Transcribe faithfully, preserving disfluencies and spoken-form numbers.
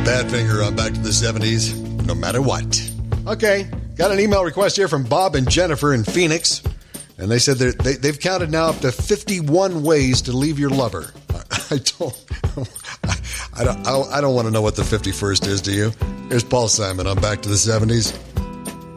Badfinger on Back to the seventies, no matter what. Okay, got an email request here from Bob and Jennifer in Phoenix. And they said they, they've counted now up to fifty-one ways to leave your lover. I, I don't I don't, I don't want to know what the fifty-first is to you. Here's Paul Simon on Back to the seventies.